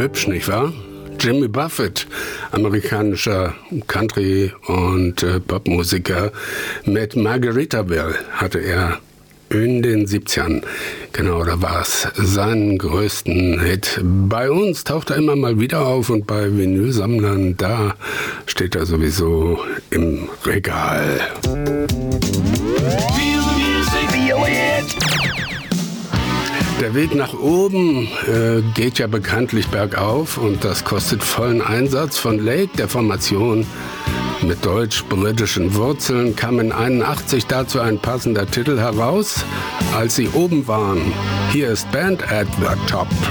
Hübsch, nicht wahr? Jimmy Buffett, amerikanischer Country- und Popmusiker, mit Margaritaville hatte er in den 70ern, genau, da war es seinen größten Hit. Bei uns taucht er immer mal wieder auf und bei Vinylsammlern, da steht er sowieso im Regal. Der Weg nach oben geht ja bekanntlich bergauf und das kostet vollen Einsatz. Von Lake, der Formation mit deutsch-britischen Wurzeln, kam in 81 dazu ein passender Titel heraus, als sie oben waren. Hier ist Band at the Top.